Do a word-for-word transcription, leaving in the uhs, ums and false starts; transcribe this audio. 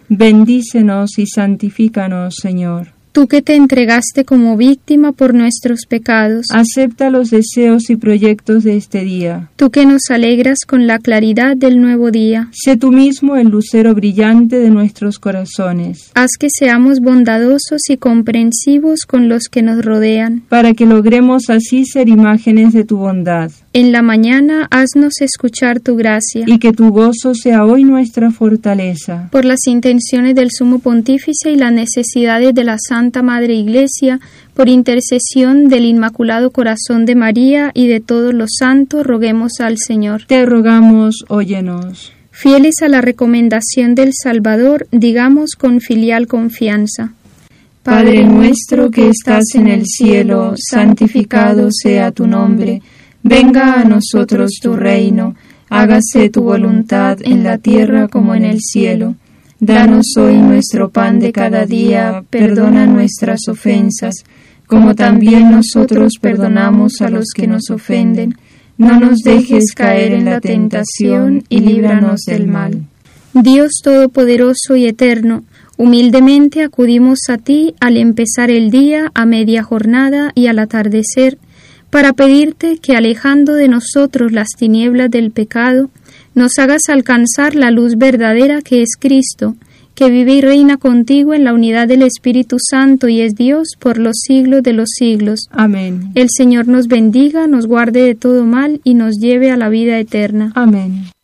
Bendícenos y santifícanos, Señor. Tú que te entregaste como víctima por nuestros pecados, acepta los deseos y proyectos de este día. Tú que nos alegras con la claridad del nuevo día, sé tú mismo el lucero brillante de nuestros corazones. Haz que seamos bondadosos y comprensivos con los que nos rodean, para que logremos así ser imágenes de tu bondad. En la mañana haznos escuchar tu gracia, y que tu gozo sea hoy nuestra fortaleza. Por las intenciones del Sumo Pontífice y las necesidades de la Santa Madre Iglesia, por intercesión del Inmaculado Corazón de María y de todos los santos, roguemos al Señor. Te rogamos, óyenos. Fieles a la recomendación del Salvador, digamos con filial confianza: Padre nuestro que estás en el cielo, santificado sea tu nombre. Venga a nosotros tu reino, hágase tu voluntad en la tierra como en el cielo. Danos hoy nuestro pan de cada día, perdona nuestras ofensas, como también nosotros perdonamos a los que nos ofenden. No nos dejes caer en la tentación y líbranos del mal. Dios Todopoderoso y Eterno, humildemente acudimos a ti al empezar el día, a media jornada y al atardecer, para pedirte que, alejando de nosotros las tinieblas del pecado, nos hagas alcanzar la luz verdadera que es Cristo, que vive y reina contigo en la unidad del Espíritu Santo y es Dios por los siglos de los siglos. Amén. El Señor nos bendiga, nos guarde de todo mal y nos lleve a la vida eterna. Amén.